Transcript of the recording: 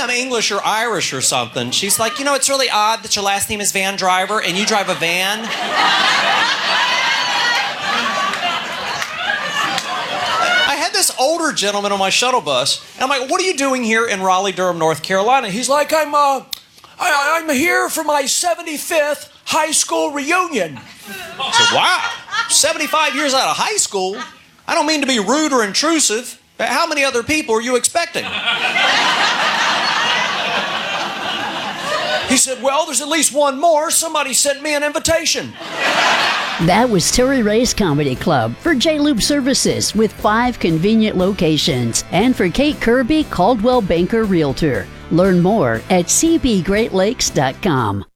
I'm English or Irish or something. She's like, it's really odd that your last name is Van Driver and you drive a van. I had this older gentleman on my shuttle bus, and I'm like, what are you doing here in Raleigh-Durham, North Carolina? He's like, I'm here for my 75th high school reunion. I said, wow, 75 years out of high school? I don't mean to be rude or intrusive, but how many other people are you expecting? He said, well, there's at least one more. Somebody sent me an invitation. That was Terry Ray's Comedy Club for J-Lube Services with 5 convenient locations. And for Kate Kirby, Caldwell Banker Realtor. Learn more at cbgreatlakes.com.